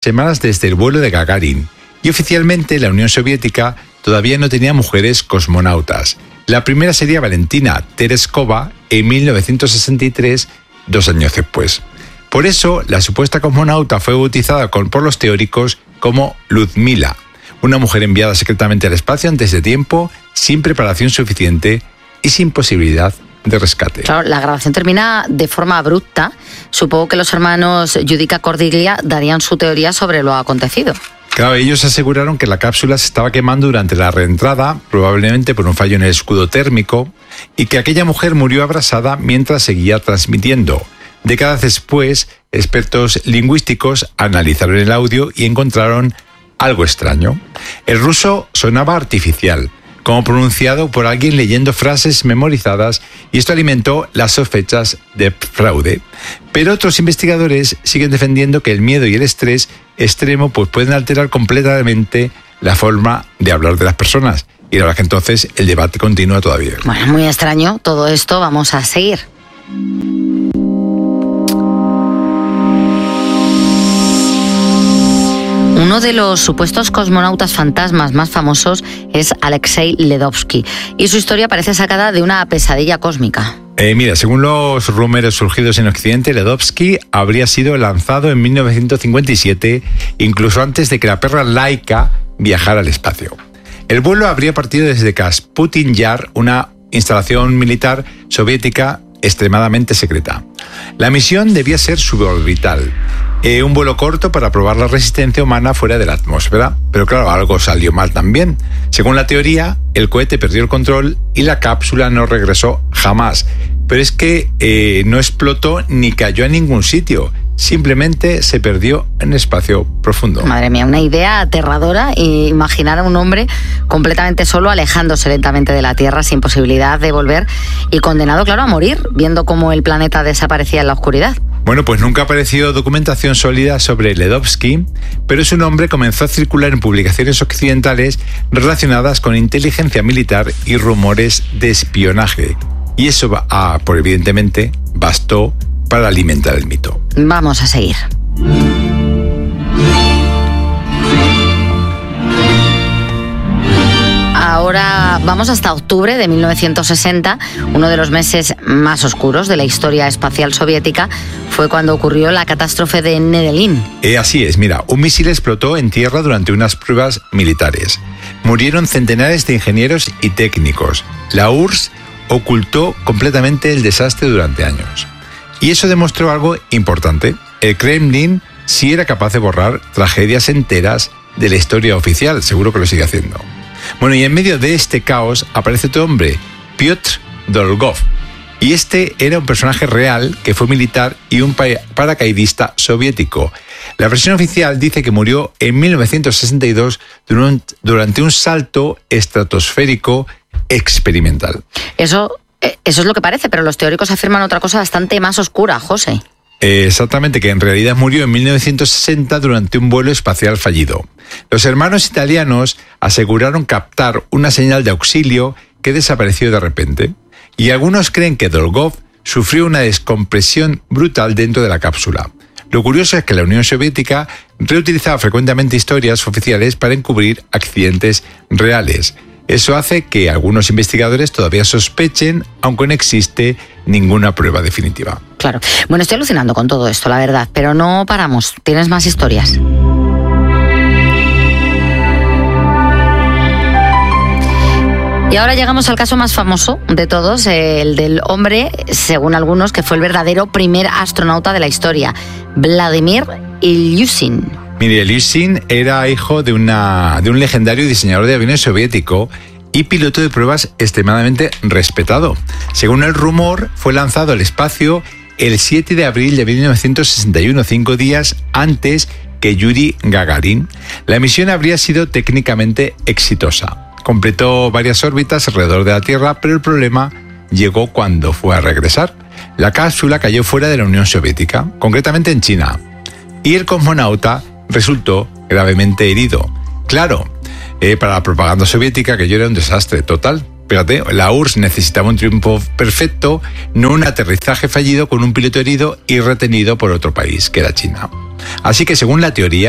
semanas desde el vuelo de Gagarin y oficialmente la Unión Soviética todavía no tenía mujeres cosmonautas. La primera sería Valentina Tereskova en 1963, 2 años después. Por eso, la supuesta cosmonauta fue bautizada por los teóricos como Ludmila, una mujer enviada secretamente al espacio antes de tiempo, sin preparación suficiente y sin posibilidad de rescate. Claro, la grabación termina de forma abrupta. Supongo que los hermanos Judica Cordiglia darían su teoría sobre lo acontecido. Claro, ellos aseguraron que la cápsula se estaba quemando durante la reentrada, probablemente por un fallo en el escudo térmico, y que aquella mujer murió abrasada mientras seguía transmitiendo. Décadas después, expertos lingüísticos analizaron el audio y encontraron algo extraño. El ruso sonaba artificial, como pronunciado por alguien leyendo frases memorizadas, y esto alimentó las sospechas de fraude. Pero otros investigadores siguen defendiendo que el miedo y el estrés extremo pueden alterar completamente la forma de hablar de las personas. Y la verdad que entonces el debate continúa todavía. Bueno, muy extraño todo esto, vamos a seguir. Uno de los supuestos cosmonautas fantasmas más famosos es Alexei Ledovsky, y su historia parece sacada de una pesadilla cósmica. Mira, según los rumores surgidos en Occidente, Ledovsky habría sido lanzado en 1957, incluso antes de que la perra Laika viajara al espacio. El vuelo habría partido desde Kasputin Yar, una instalación militar soviética extremadamente secreta. La misión debía ser suborbital, un vuelo corto para probar la resistencia humana fuera de la atmósfera, pero claro, algo salió mal también. Según la teoría, el cohete perdió el control y la cápsula no regresó jamás, pero es que no explotó ni cayó a ningún sitio, simplemente se perdió en espacio profundo. Madre mía, una idea aterradora, imaginar a un hombre completamente solo alejándose lentamente de la Tierra sin posibilidad de volver y condenado, claro, a morir, viendo cómo el planeta desaparecía en la oscuridad. Bueno, pues nunca ha aparecido documentación sólida sobre Ledovsky, pero su nombre comenzó a circular en publicaciones occidentales relacionadas con inteligencia militar y rumores de espionaje. Y eso, evidentemente, bastó para alimentar el mito. Vamos a seguir. Ahora vamos hasta octubre de 1960, uno de los meses más oscuros de la historia espacial soviética. Fue cuando ocurrió la catástrofe de Nedelin. Así es, mira, un misil explotó en tierra durante unas pruebas militares. Murieron centenares de ingenieros y técnicos. La URSS ocultó completamente el desastre durante años. Y eso demostró algo importante. El Kremlin sí era capaz de borrar tragedias enteras de la historia oficial, seguro que lo sigue haciendo. Bueno, y en medio de este caos aparece otro hombre, Piotr Dolgov. Y este era un personaje real que fue militar y un paracaidista soviético. La versión oficial dice que murió en 1962 durante un salto estratosférico experimental. Eso es lo que parece, pero los teóricos afirman otra cosa bastante más oscura, José. Exactamente, que en realidad murió en 1960 durante un vuelo espacial fallido. Los hermanos italianos aseguraron captar una señal de auxilio que desapareció de repente. Y algunos creen que Dolgov sufrió una descompresión brutal dentro de la cápsula. Lo curioso es que la Unión Soviética reutilizaba frecuentemente historias oficiales para encubrir accidentes reales. Eso hace que algunos investigadores todavía sospechen, aunque no existe ninguna prueba definitiva. Claro. Bueno, estoy alucinando con todo esto, la verdad, pero no paramos. ¿Tienes más historias? Y ahora llegamos al caso más famoso de todos, el del hombre, según algunos, que fue el verdadero primer astronauta de la historia, Vladimir Ilyushin. Mire, Ilyushin era hijo de un legendario diseñador de aviones soviético y piloto de pruebas extremadamente respetado. Según el rumor, fue lanzado al espacio el 7 de abril de 1961, 5 días antes que Yuri Gagarin. La misión habría sido técnicamente exitosa. Completó varias órbitas alrededor de la Tierra, pero el problema llegó cuando fue a regresar. La cápsula cayó fuera de la Unión Soviética, concretamente en China, y el cosmonauta resultó gravemente herido. Claro, para la propaganda soviética aquello era un desastre total. Fíjate, la URSS necesitaba un triunfo perfecto, no un aterrizaje fallido con un piloto herido y retenido por otro país, que era China. Así que, según la teoría,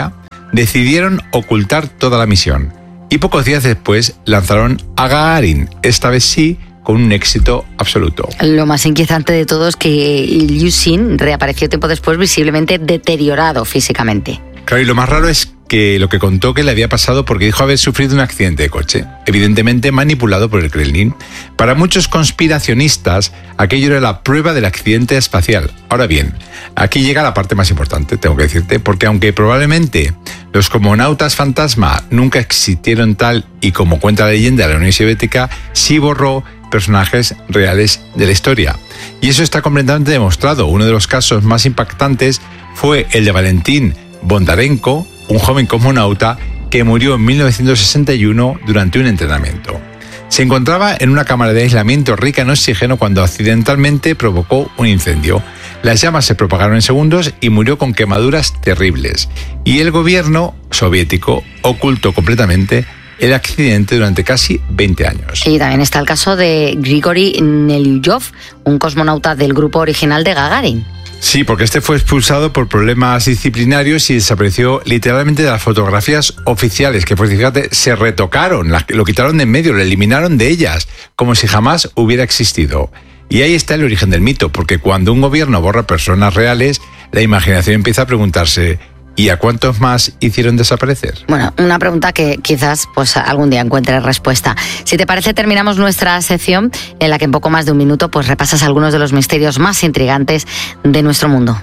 decidieron ocultar toda la misión y pocos días después lanzaron a Gagarin, esta vez sí, con un éxito absoluto. Lo más inquietante de todo es que Ilyushin reapareció tiempo después visiblemente deteriorado físicamente. Claro, y lo más raro es que lo que contó que le había pasado porque dijo haber sufrido un accidente de coche, evidentemente manipulado por el Kremlin. Para muchos conspiracionistas, aquello era la prueba del accidente espacial. Ahora bien, aquí llega la parte más importante, tengo que decirte, porque aunque probablemente los cosmonautas fantasma nunca existieron tal y como cuenta la leyenda de la Unión Soviética, sí borró personajes reales de la historia. Y eso está completamente demostrado. Uno de los casos más impactantes fue el de Valentín Bondarenko, un joven cosmonauta que murió en 1961 durante un entrenamiento. Se encontraba en una cámara de aislamiento rica en oxígeno cuando accidentalmente provocó un incendio. Las llamas se propagaron en segundos y murió con quemaduras terribles. Y el gobierno soviético ocultó completamente el accidente durante casi 20 años. Y también está el caso de Grigori Nelyukov, un cosmonauta del grupo original de Gagarin. Sí, porque este fue expulsado por problemas disciplinarios y desapareció literalmente de las fotografías oficiales, que pues fíjate, se retocaron, lo quitaron de en medio, lo eliminaron de ellas, como si jamás hubiera existido. Y ahí está el origen del mito, porque cuando un gobierno borra personas reales, la imaginación empieza a preguntarse: ¿y a cuántos más hicieron desaparecer? Bueno, una pregunta que quizás pues algún día encuentre respuesta. Si te parece, terminamos nuestra sección en la que en poco más de un minuto pues repasas algunos de los misterios más intrigantes de nuestro mundo.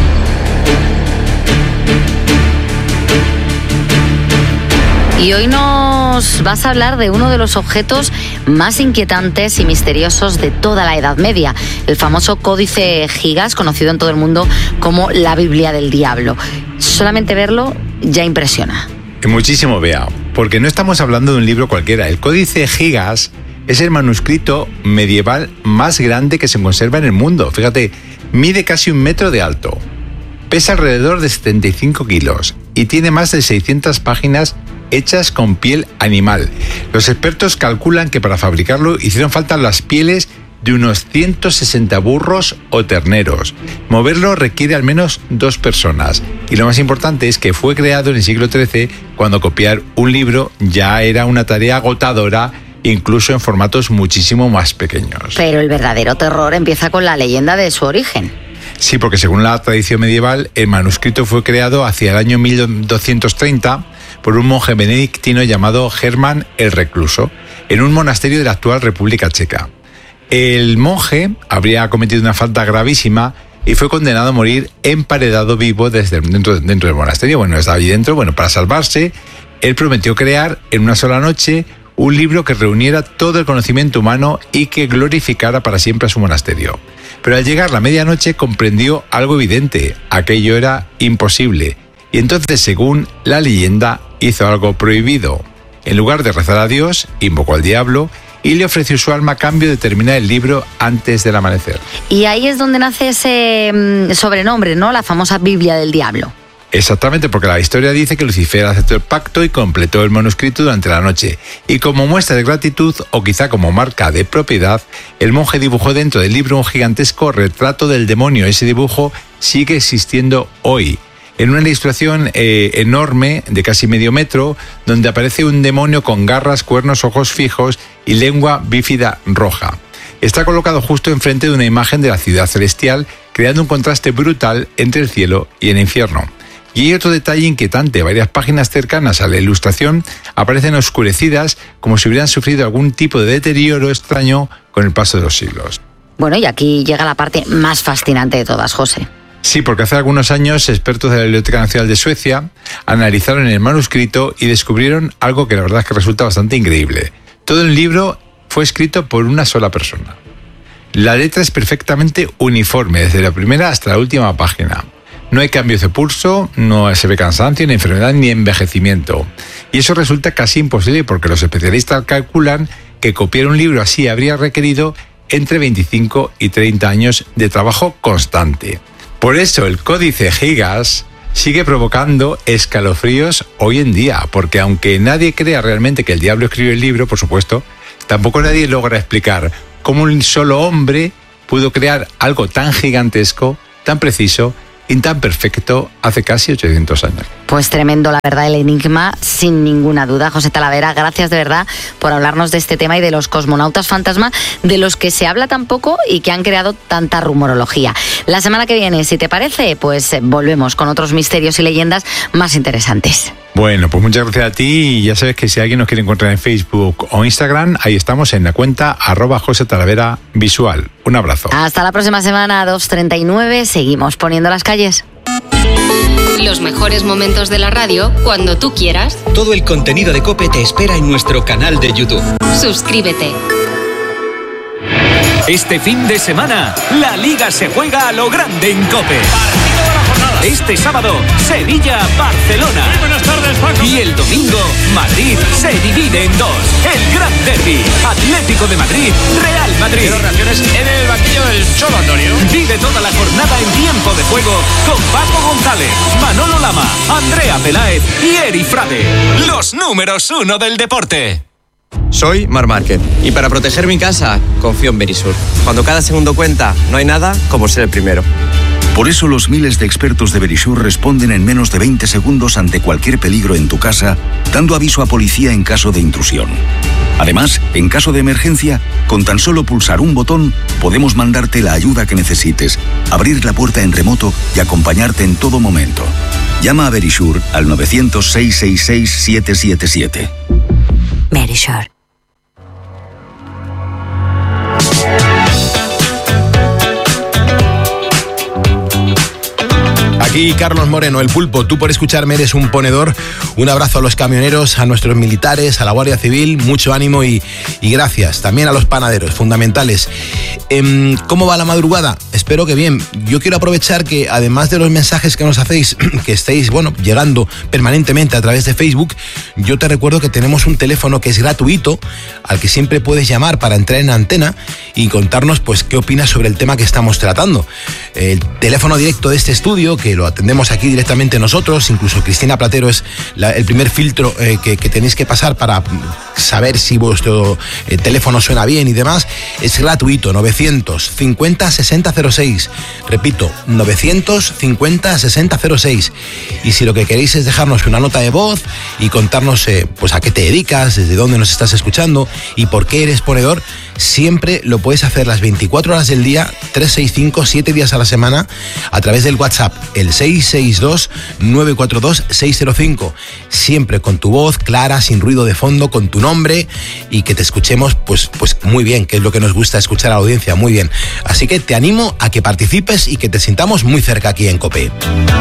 Y hoy nos vas a hablar de uno de los objetos más inquietantes y misteriosos de toda la Edad Media, el famoso Códice Gigas, conocido en todo el mundo como la Biblia del Diablo. Solamente verlo ya impresiona. Y muchísimo, Bea, porque no estamos hablando de un libro cualquiera. El Códice Gigas es el manuscrito medieval más grande que se conserva en el mundo. Fíjate, mide casi 1 metro de alto, pesa alrededor de 75 kilos y tiene más de 600 páginas hechas con piel animal. Los expertos calculan que para fabricarlo hicieron falta las pieles de unos 160 burros o terneros. Moverlo requiere al menos 2 personas. Y lo más importante es que fue creado en el siglo XIII, cuando copiar un libro ya era una tarea agotadora, incluso en formatos muchísimo más pequeños. Pero el verdadero terror empieza con la leyenda de su origen. Sí, porque según la tradición medieval, el manuscrito fue creado hacia el año 1230 por un monje benedictino llamado Germán el Recluso, en un monasterio de la actual República Checa. El monje habría cometido una falta gravísima y fue condenado a morir emparedado vivo dentro del monasterio. Bueno, estaba allí dentro. Bueno, para salvarse, él prometió crear en una sola noche un libro que reuniera todo el conocimiento humano y que glorificara para siempre a su monasterio. Pero al llegar la medianoche comprendió algo evidente: aquello era imposible. Y entonces, según la leyenda, hizo algo prohibido. En lugar de rezar a Dios, invocó al diablo y le ofreció su alma a cambio de terminar el libro antes del amanecer. Y ahí es donde nace ese sobrenombre, ¿no? La famosa Biblia del Diablo. Exactamente, porque la historia dice que Lucifer aceptó el pacto y completó el manuscrito durante la noche. Y como muestra de gratitud, o quizá como marca de propiedad, el monje dibujó dentro del libro un gigantesco retrato del demonio. Ese dibujo sigue existiendo hoy, en una ilustración enorme de casi medio metro, donde aparece un demonio con garras, cuernos, ojos fijos y lengua bífida roja. Está colocado justo enfrente de una imagen de la ciudad celestial, creando un contraste brutal entre el cielo y el infierno. Y hay otro detalle inquietante: varias páginas cercanas a la ilustración aparecen oscurecidas, como si hubieran sufrido algún tipo de deterioro extraño con el paso de los siglos. Bueno, y aquí llega la parte más fascinante de todas, José. Sí, porque hace algunos años expertos de la Biblioteca Nacional de Suecia analizaron el manuscrito y descubrieron algo que la verdad es que resulta bastante increíble. Todo el libro fue escrito por una sola persona. La letra es perfectamente uniforme, desde la primera hasta la última página. No hay cambios de pulso, no se ve cansancio, ni enfermedad, ni envejecimiento. Y eso resulta casi imposible porque los especialistas calculan que copiar un libro así habría requerido entre 25 y 30 años de trabajo constante. Por eso el Códice Gigas sigue provocando escalofríos hoy en día, porque aunque nadie crea realmente que el diablo escribió el libro, por supuesto, tampoco nadie logra explicar cómo un solo hombre pudo crear algo tan gigantesco, tan preciso y tan perfecto hace casi 800 años. Pues tremendo, la verdad, el enigma, sin ninguna duda. José Talavera, gracias de verdad por hablarnos de este tema y de los cosmonautas fantasma, de los que se habla tan poco y que han creado tanta rumorología. La semana que viene, si te parece, pues volvemos con otros misterios y leyendas más interesantes. Bueno, pues muchas gracias a ti, y ya sabes que si alguien nos quiere encontrar en Facebook o Instagram, ahí estamos en la cuenta @JoseTalaveraVisual. Un abrazo. Hasta la próxima semana, 2:39, seguimos poniendo las calles. Los mejores momentos de la radio cuando tú quieras. Todo el contenido de COPE te espera en nuestro canal de YouTube. Suscríbete. Este fin de semana, la Liga se juega a lo grande en COPE. Partido de la jornada. Este sábado, Sevilla-Barcelona. Muy buenas tardes, Paco. Y el domingo, Madrid se divide en dos. El gran derbi. Atlético de Madrid, Real Madrid. Quiero reacciones en el banquillo del Cholo, Antonio. Vive toda la jornada en tiempo de juego con Paco González, Manolo Lama, Andrea Peláez y Eri Frade. Los números 1 del deporte. Soy Marc Márquez y para proteger mi casa confío en Verisur. Cuando cada segundo cuenta, no hay nada como ser el primero. Por eso los miles de expertos de Verisur responden en menos de 20 segundos ante cualquier peligro en tu casa, dando aviso a policía en caso de intrusión. Además, en caso de emergencia, con tan solo pulsar un botón, podemos mandarte la ayuda que necesites, abrir la puerta en remoto y acompañarte en todo momento. Llama a Verisur al 900-666-777. Verisur. Aquí Carlos Moreno, el Pulpo. Tú por escucharme eres un ponedor. Un abrazo a los camioneros, a nuestros militares, a la Guardia Civil. Mucho ánimo y gracias. También a los panaderos, fundamentales. ¿Cómo va la madrugada? Espero que bien. Yo quiero aprovechar que, además de los mensajes que nos hacéis, que estéis, llegando permanentemente a través de Facebook, yo te recuerdo que tenemos un teléfono que es gratuito, al que siempre puedes llamar para entrar en antena y contarnos, pues, qué opinas sobre el tema que estamos tratando. El teléfono directo de este estudio, que lo atendemos aquí directamente nosotros, incluso Cristina Platero es el primer filtro que tenéis que pasar para saber si vuestro teléfono suena bien y demás, es gratuito, 950-6006. Repito, 950-6006. Y si lo que queréis es dejarnos una nota de voz y contarnos pues a qué te dedicas, desde dónde nos estás escuchando y por qué eres ponedor, siempre lo puedes hacer las 24 horas del día, 365, 7 días a la semana, a través del WhatsApp, el 662-942-605. Siempre con tu voz clara, sin ruido de fondo, con tu nombre y que te escuchemos pues muy bien, que es lo que nos gusta escuchar a la audiencia, muy bien. Así que te animo a que participes y que te sintamos muy cerca aquí en COPE.